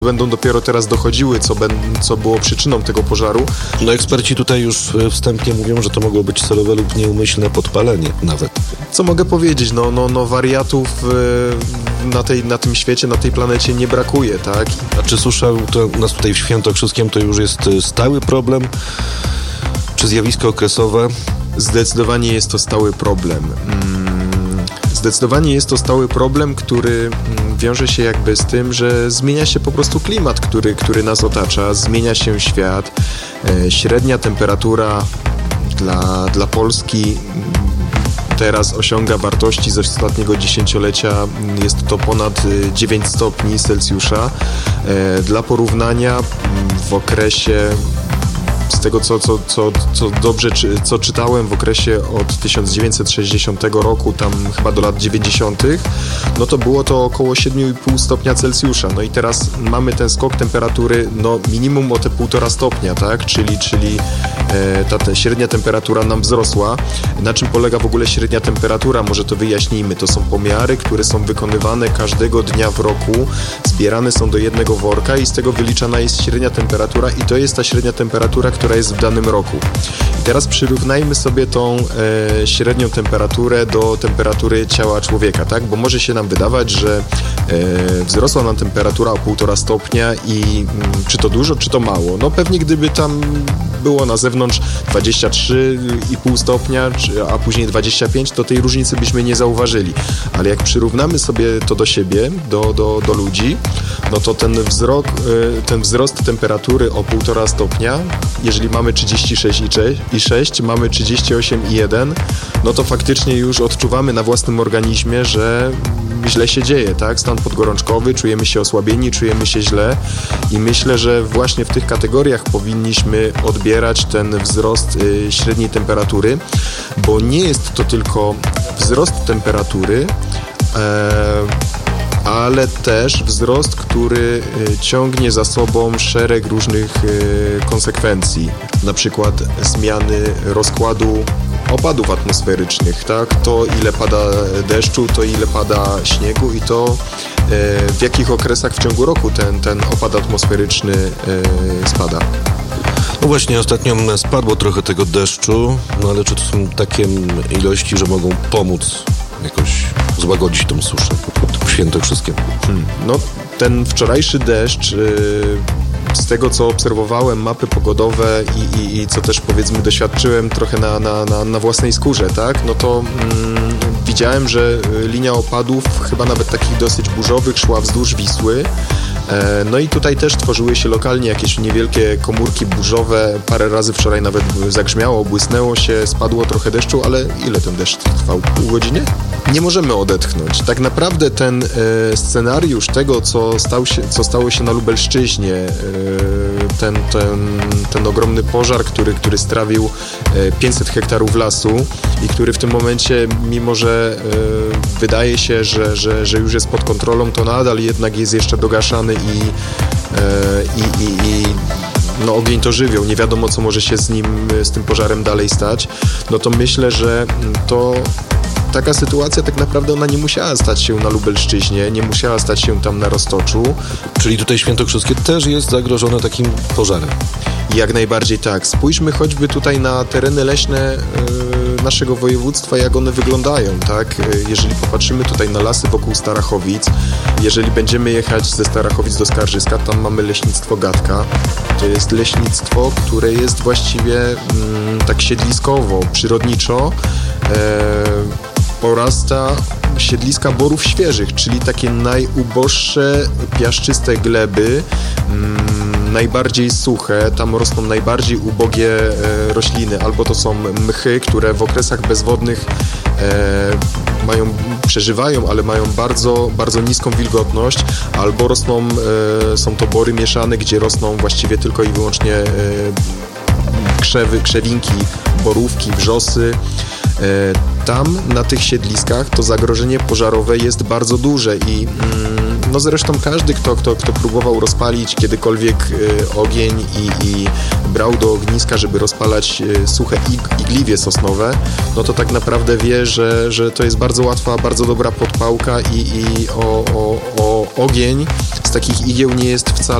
będą dopiero teraz dochodziły, co było przyczyną tego pożaru. No eksperci tutaj już wstępnie mówią, że to mogło być celowe lub nieumyślne podpalenie nawet. Co mogę powiedzieć? No wariatów na tym świecie, na tej planecie nie brakuje, tak? A czy susza to u nas tutaj w Świętokrzyskiem to już jest stały problem? Czy zjawisko okresowe? Zdecydowanie jest to stały problem. Zdecydowanie jest to stały problem, który wiąże się jakby z tym, że zmienia się po prostu klimat, który nas otacza, zmienia się świat. Średnia temperatura dla Polski teraz osiąga wartości z ostatniego dziesięciolecia, jest to ponad 9 stopni Celsjusza. Dla porównania w okresie, z tego co czytałem, w okresie od 1960 roku, tam chyba do lat 90., no to było to około 7,5 stopnia Celsjusza. No i teraz mamy ten skok temperatury, no minimum o te 1,5 stopnia, tak? Czyli ta średnia temperatura nam wzrosła. Na czym polega w ogóle średnia temperatura? Może to wyjaśnijmy. To są pomiary, które są wykonywane każdego dnia w roku, zbierane są do jednego worka i z tego wyliczana jest średnia temperatura i to jest ta średnia temperatura, która jest w danym roku. I teraz przyrównajmy sobie tą średnią temperaturę do temperatury ciała człowieka, tak? Bo może się nam wydawać, że wzrosła nam temperatura o 1,5 stopnia i czy to dużo, czy to mało? No pewnie gdyby tam było na zewnątrz 23,5 stopnia, a później 25, to tej różnicy byśmy nie zauważyli. Ale jak przyrównamy sobie to do siebie, do ludzi, no to ten wzrost temperatury o 1,5 stopnia, jeżeli mamy 36,6, mamy 38,1, no to faktycznie już odczuwamy na własnym organizmie, że źle się dzieje, tak? Stan podgorączkowy, czujemy się osłabieni, czujemy się źle i myślę, że właśnie w tych kategoriach powinniśmy odbierać ten wzrost średniej temperatury, bo nie jest to tylko wzrost temperatury, ale też wzrost, który ciągnie za sobą szereg różnych konsekwencji, na przykład zmiany rozkładu opadów atmosferycznych, tak? To ile pada deszczu, to ile pada śniegu i to w jakich okresach w ciągu roku ten opad atmosferyczny spada. No właśnie, ostatnio spadło trochę tego deszczu, no ale czy to są takie ilości, że mogą pomóc jakoś złagodzić tą suszę w Świętokrzyskiem? No, ten wczorajszy deszcz, z tego co obserwowałem, mapy pogodowe i co też powiedzmy doświadczyłem trochę na własnej skórze, tak? No to widziałem, że linia opadów, chyba nawet takich dosyć burzowych, szła wzdłuż Wisły. No i tutaj też tworzyły się lokalnie jakieś niewielkie komórki burzowe. Parę razy wczoraj nawet zagrzmiało, błysnęło się, spadło trochę deszczu, ale ile ten deszcz trwał? Pół godziny? Nie możemy odetchnąć. Tak naprawdę ten scenariusz tego, co stało się na Lubelszczyźnie, ten ogromny pożar, który strawił 500 hektarów lasu i który w tym momencie, mimo że wydaje się, że już jest pod kontrolą, to nadal jednak jest jeszcze dogaszany i ogień to żywioł, nie wiadomo co może się z tym pożarem dalej stać, no to myślę, że taka sytuacja tak naprawdę ona nie musiała stać się na Lubelszczyźnie, nie musiała stać się tam na Roztoczu. Czyli tutaj Świętokrzyskie też jest zagrożone takim pożarem? Jak najbardziej tak. Spójrzmy choćby tutaj na tereny leśne naszego województwa, jak one wyglądają, tak? Jeżeli popatrzymy tutaj na lasy wokół Starachowic, jeżeli będziemy jechać ze Starachowic do Skarżyska, tam mamy leśnictwo Gatka. To jest leśnictwo, które jest właściwie tak siedliskowo, przyrodniczo, porasta siedliska borów świeżych, czyli takie najuboższe, piaszczyste gleby, najbardziej suche, tam rosną najbardziej ubogie rośliny, albo to są mchy, które w okresach bezwodnych przeżywają, ale mają bardzo, bardzo niską wilgotność, albo są to bory mieszane, gdzie rosną właściwie tylko i wyłącznie krzewinki, borówki, wrzosy. Tam na tych siedliskach to zagrożenie pożarowe jest bardzo duże i No zresztą każdy, kto próbował rozpalić kiedykolwiek ogień i brał do ogniska, żeby rozpalać suche igliwie sosnowe, no to tak naprawdę wie, że to jest bardzo łatwa, bardzo dobra podpałka i o ogień z takich igieł nie jest wcale